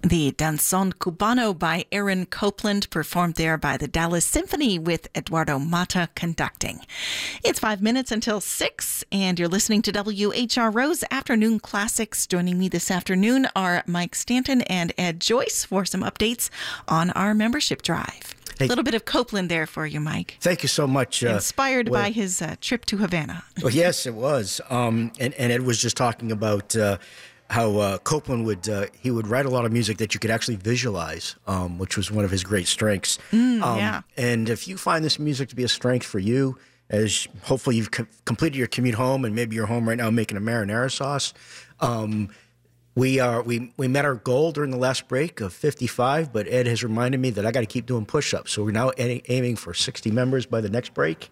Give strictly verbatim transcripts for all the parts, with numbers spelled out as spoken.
The Danzón Cubano by Aaron Copland, performed there by the Dallas Symphony with Eduardo Mata conducting. It's five minutes until six, and you're listening to W H R O's Afternoon Classics. Joining me this afternoon are Mike Stanton and Ed Joyce for some updates on our membership drive. A hey. little bit of Copland there for you, Mike. Thank you so much. Uh, Inspired well, by his uh, trip to Havana. Well, yes, it was. Um, and, and Ed was just talking about uh, how uh, Copland would uh, he would write a lot of music that you could actually visualize, um, which was one of his great strengths. Mm, um, yeah. And if you find this music to be a strength for you, as hopefully you've co- completed your commute home, and maybe you're home right now making a marinara sauce. Um, We are we we met our goal during the last break of fifty-five, but Ed has reminded me that I got to keep doing push-ups. So we're now a- aiming for sixty members by the next break,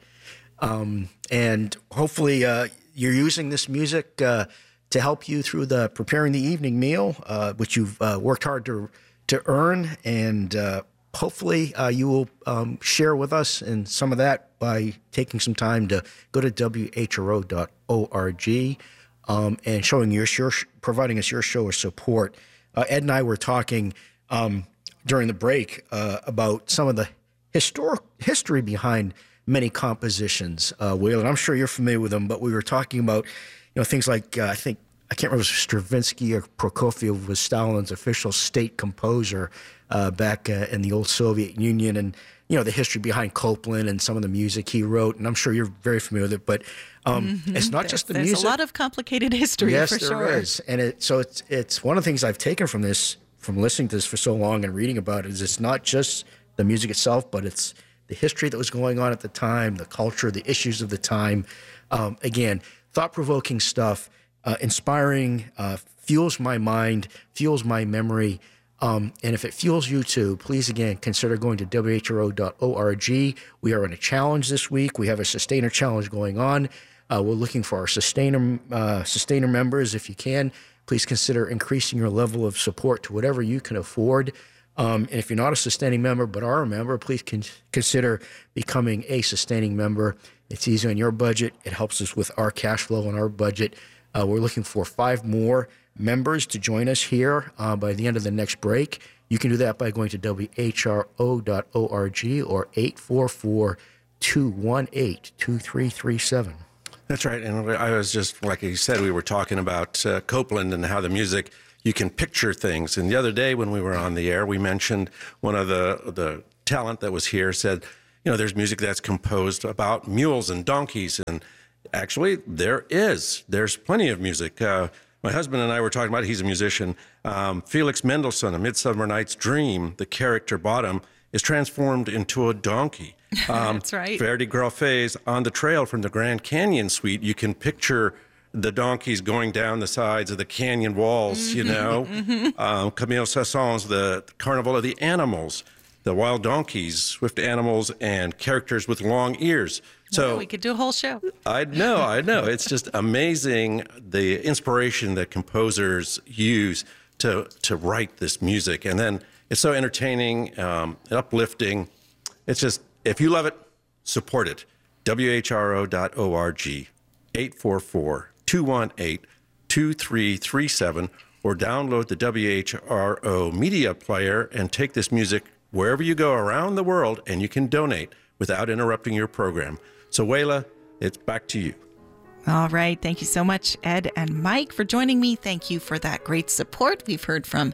um, and hopefully uh, you're using this music uh, to help you through the preparing the evening meal, uh, which you've uh, worked hard to to earn, and uh, hopefully uh, you will um, share with us and some of that by taking some time to go to W H R O dot org. Um, and showing your, your providing us your show of support. Uh, Ed and I were talking um, during the break uh, about some of the historic history behind many compositions. Uh, Will, and I'm sure you're familiar with them, but we were talking about you know things like uh, I think I can't remember if it was Stravinsky or Prokofiev was Stalin's official state composer uh, back uh, in the old Soviet Union, and you know the history behind Copland and some of the music he wrote. And I'm sure you're very familiar with it, but. Um, mm-hmm. It's not there's, just the there's music. There's a lot of complicated history, yes, for there sure. is. And it, so it's it's one of the things I've taken from this, from listening to this for so long and reading about it, is it's not just the music itself, but it's the history that was going on at the time, the culture, the issues of the time. Um, again, thought-provoking stuff, uh, inspiring, uh, fuels my mind, fuels my memory. Um, and if it fuels you too, please, again, consider going to W H R O dot org. We are in a challenge this week. We have a Sustainer Challenge going on. Uh, we're looking for our Sustainer, uh, Sustainer members. If you can, please consider increasing your level of support to whatever you can afford. Um, and if you're not a sustaining member but are a member, please con- consider becoming a sustaining member. It's easy on your budget. It helps us with our cash flow and our budget. Uh, we're looking for five more members to join us here uh, by the end of the next break. You can do that by going to W H R O dot org or eight four four, two one eight, two three three seven. That's right. And I was just, like you said, we were talking about uh, Copland and how the music, you can picture things. And the other day when we were on the air, we mentioned one of the, the talent that was here said, you know, there's music that's composed about mules and donkeys. And actually, there is. There's plenty of music. Uh, my husband and I were talking about, he's a musician, um, Felix Mendelssohn, A Midsummer Night's Dream, the character Bottom is transformed into a donkey. Um, That's right. Verdi Grauffet's On the Trail from the Grand Canyon Suite. You can picture the donkeys going down the sides of the canyon walls, mm-hmm, you know. Mm-hmm. Um, Camille Saint-Saëns, the Carnival of the Animals, the wild donkeys, swift animals, and characters with long ears. So yeah, we could do a whole show. I know, I know. It's just amazing the inspiration that composers use to to write this music. And then it's so entertaining, um, uplifting. It's just, if you love it, support it. W H R O dot org, eight four four, two one eight, two three three seven, or download the W H R O media player and take this music wherever you go around the world, and you can donate without interrupting your program. So, Wayla, it's back to you. All right. Thank you so much, Ed and Mike, for joining me. Thank you for that great support. We've heard from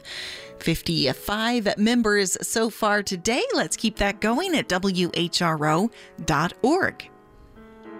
fifty-five members so far today. Let's keep that going at W H R O dot org.